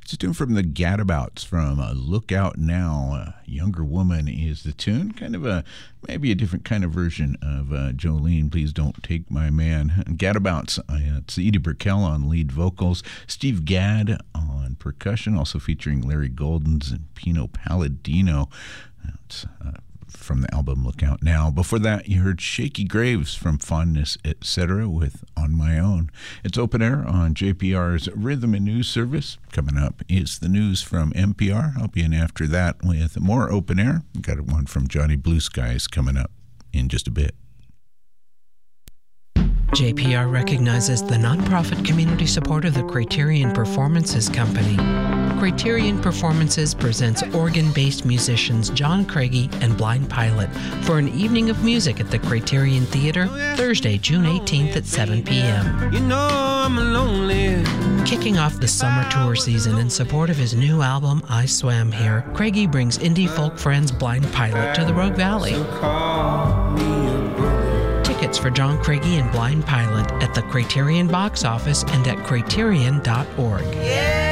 It's a tune from the Gadabouts from Look Out Now. Younger Woman is the tune. Kind of maybe a different kind of version of Jolene, Please Don't Take My Man. Gadabouts, it's Edie Brickell on lead vocals, Steve Gadd on percussion, also featuring Larry Goldens and Pino Palladino. It's from the album Look Out Now. Before that, you heard Shaky Graves from Fondness, Etc. with On My Own. It's open air on JPR's Rhythm and News service. Coming up is the news from NPR. I'll be in after that with more open air. Got one from Johnny Blue Skies coming up in just a bit. JPR recognizes the nonprofit community support of the Criterion Performances Company. Criterion Performances presents Oregon-based musicians John Craigie and Blind Pilot for an evening of music at the Criterion Theater, Thursday, June 18th at 7 p.m. You know I'm lonely. Kicking off the summer tour season in support of his new album, I Swam Here, Craigie brings indie folk friends Blind Pilot to the Rogue Valley. Tickets for John Craigie and Blind Pilot at the Criterion box office and at criterion.org. Yeah.